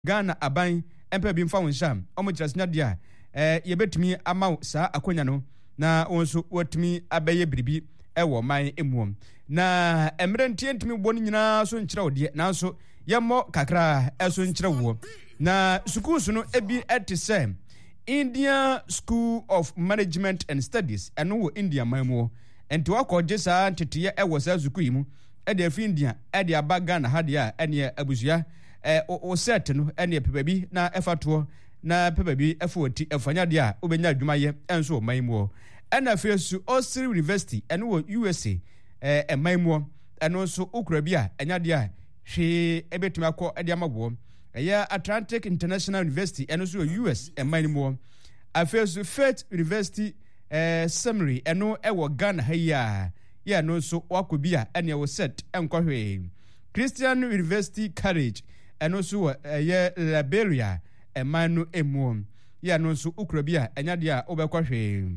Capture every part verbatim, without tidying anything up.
Ghana aban empa bi mfa wonsham omo kyerɛsenya dia eh yebetumi ama saa akonya no na wonso watumi abeye biribi ewo man emuom na emrentie ntumi bɔ no nyinaa so nkyerɛ wode nanso yɛmmɔ kakra ɛso nkyerɛ wo na schools no ebi ete sɛ India School of Management and Studies eno wo India manmu enti wakɔgye saa ntete ɛwɔ saa school yi mu ɛde afi India ɛde aba Ghana ha de a ɛne abusua eh o set no ɛne pepa bi na ɛfatoɔ na pepa bi ɛfoti ɛfanya de a obenya adwuma yɛ ɛnso o manmu ɛna fesu Osiri University ɛno wɔ U S A eh ɛmanmu ɛno nso okura bi a ɛnya de a hwe ɛbetumi akɔ ɛde amabo ɛyɛ Atlantic International University ɛno nso wɔ U S ɛmanmu afesu Faith University eh Seminary ɛno ɛwɔ Ghana ha yi a yɛ no nso wakɔ bi a ɛne ɛwɔ set ɛnkɔhwe Christian University College ɛno nso wɔ ɛyɛ Liberia ɛman no emu yɛ no nso okura bi a ɛnya de a obɛkɔhwe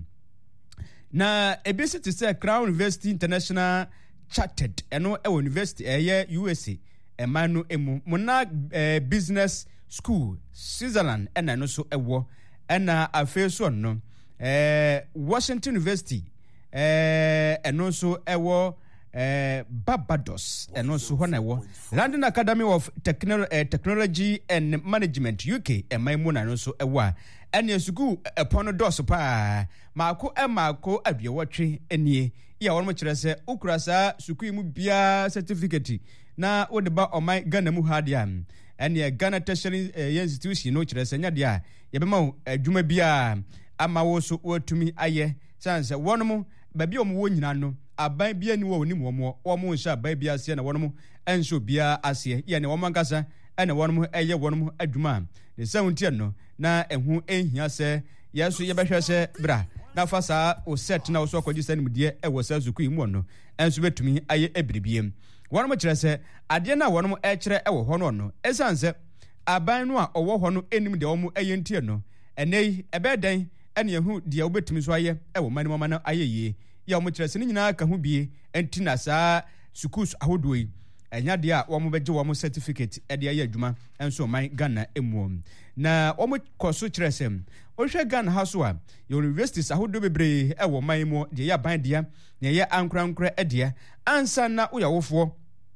na ebi se te sɛ Crown University International Chartered ɛno ɛwɔ university ɛyɛ U S A ɛman no emu Monarch eh, Business School Switzerland ɛna no so ɛwɔ ɛna afei so no eh, Washington University eh, ɛno nso ɛwɔ eh, Barbados ɛno nso hɔ na ɛwɔ London Academy of Techno- eh, Technology and Management U K ɛman mu na no so ɛwɔ a ɛne school ɛpɔn no dɔso paa maako ɛmaako aduewɔtwe ɛnie yɛ wɔn mo kyerɛ sɛ ukura saa school mu bia certificate na wode ba ɔman Ghana mu ha de am ɛne Ghana Tertiary eh, Institution no kyerɛ sɛ nya de a yɛbɛma adwuma bia ama wo so watumi ayɛ sanse wɔn mo ba bia ɔmo wɔ nyina no aban bia ni wɔ onim wɔ mo ɔmo nhyɛ aban bia aseɛ na wɔn mo ɛnso bia aseɛ yɛ ne wɔn ankasa ɛna wɔn mo ɛyɛ wɔn mo adwuma ne sɛ wontie no na ɛho ɛhia sɛ yɛso yɛbɛhwɛ sɛ bra na fa saa o set na wo so akɔgye sɛ nimdeɛ ɛwɔ sɛ zukui mu no ɛnso betumi ayɛ ebiribiem wɔn mo kyerɛ sɛ adeɛ na wɔn mo ɛkyerɛ ɛwɔ hɔ no no ɛsan sɛ aban no a ɔwɔ hɔ no enim deɛ wɔn mo ɛyɛ ntie no ɛnɛ yi ɛbɛdan ɛne ɛho deɛ wobɛtumi so ayɛ ɛwɔ man mama no ayɛ yie yɛ wɔn kyerɛ sɛ ne nyinaa ka ho bie ɛnti na saa schools ahodoɔ yi ɛnya deɛ a wɔn bɛgye wɔn certificate ɛde ayɛ adwuma ɛnso man Ghana emu na wɔn kɔ so kyerɛ sɛ ohwɛ Ghana ha so a yɛ universities ahodoɔ bebree ɛwɔ man mu deɛ yɛ aban deɛ na yɛ ankorankora ɛdeɛ ansa na woyɛ wofoɔ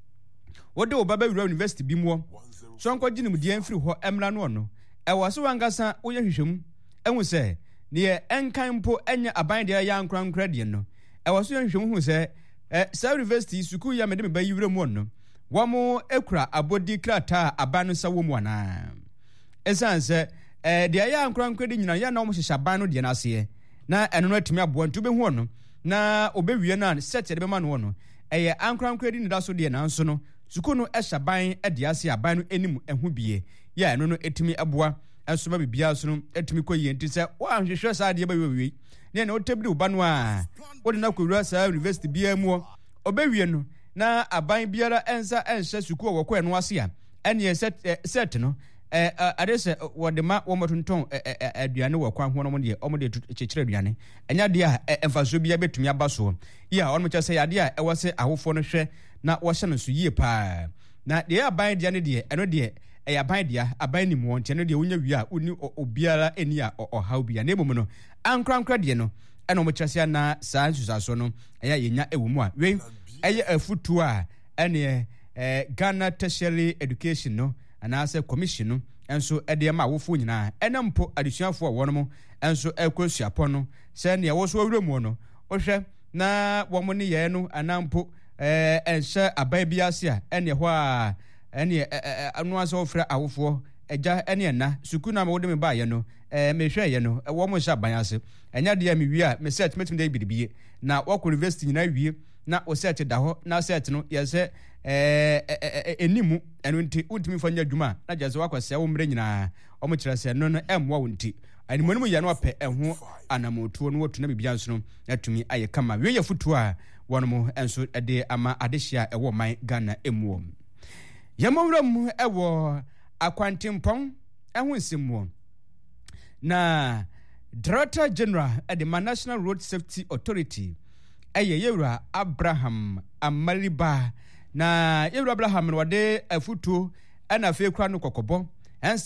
wode wo baba wura university bi mu so nkɔgye nim deɛ mfiri hɔ ɛmra no no ɛwɔ so wankasa woyɛ hwehwɛm ɛhu sɛ ne yɛ ɛnkan mpo ɛnyɛ aban deɛ yɛ ankorankora deɛ no ɛwɔ so yɛ hwehwɛm hu sɛ ɛ saa university sukuu yɛ mede me ba yi wura mu no wɔn ekura abodi krataa aban no nsa wɔ mu anaa ɛsan sɛ ɛɛ deɛ yɛ ankorankora de nyina yɛ na wɔn hyehyɛ aban no deɛ n'aseɛ na ɛno no atumi aboa nti wobɛhu no na obɛwie no a set yɛde bɛma no no ɛyɛ ankorankora de ne da so deɛ nanso no sukuu no ɛhyɛ aban ɛde ase aban no anim ɛho bie yɛ ɛno no etumi aboa ɛso ma bibia so no etumi kɔ yie nti sɛ wɔahwehwɛ saa deɛ bɛwie ne na wotabiri wo ba no a wode na kɔwura saa university biara mu ɔbɛwie no na aban biara ensa enhyɛ suku wɔ kɔ ɛno ase a ɛne set set no eh ade sɛ wɔde ma wɔn mɔtontɔn aduane wɔ kwan ho no mo deɛ ɔmo de kyekyere aduane ɛnya deɛ a ɛmfaso bia betumi aba so yɛ a ɔno kyerɛ sɛ yade a ɛwɔ sɛ ahofo no hwɛ na wɔhyɛ no so yie paa na deɛ aban deɛ ne deɛ ɛno deɛ ɛyɛ aban deɛ aban ni mu wɔn no deɛ wonya wie a onni obiara ani a ɔhaw bia na emom no ankorankora deɛ no ɛna ɔmo kyerɛ sɛ na saa nsusaso no ɛyɛ yɛnya ɛwɔ mu a wei ɛyɛ afutuo a ɛne ɛɛ Ghana Tertiary Education no anaasɛ commission no ɛnso ɛde ma awofo nyinaa ɛnam mpo adesuafoɔ wɔn mo ɛnso ɛkɔ suapɔ no sɛ nea wɔso awura mu no ɔhwɛ na wɔn ne yɛn no anampo ɛɛ ɛnhyɛ aban bi ase a ɛne hɔ a ɛne ɛɛ ɛno asɛ wɔfrɛ awofoɔ ɛgya ɛne ɛna sukuu na wɔde me baayɛ no ɛɛ mehwɛ yɛ no wɔn mo nhyɛ aban ase ɛnya deɛ me wie a me set metumi de biribi na wɔkɔ university nyinaa wie na o set da hɔ na set no yɛ sɛ ɛɛ enimu ɛno nti wontumi fa nya adwuma na gye sɛ wakɔsɛ wo mmerɛ nyinaa ɔmo kyerɛ sɛ no no ɛmmoa wo nti animɔnum yɛ no apɛ ɛho anamotuo no wɔtu na bibia nso no atumi ayɛ kama wie yɛ futuo a wɔn mo nso ɛde ama adehyia ɛwɔ man Ghana emuo yɛmɔwura mu ɛwɔ akwantempɔn ɛho nsɛmmuo na Director General ɛde ma National Road Safety Authority ɛyɛ yɛwura Abraham Amaliba na yɛwura Abraham no wɔde afutuo ɛna afei kura no kɔkɔbɔ ɛnsa